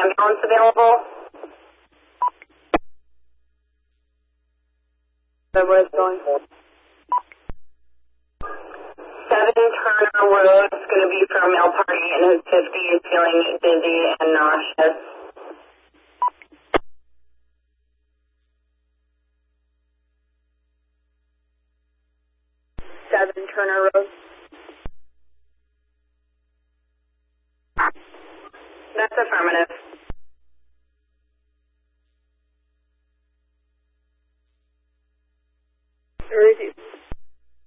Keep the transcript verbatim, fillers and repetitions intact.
ambulance available? Where it's going? seven Turner Road is going to be for a male party in his fifties, feeling dizzy and nauseous. seven Turner Road. That's affirmative.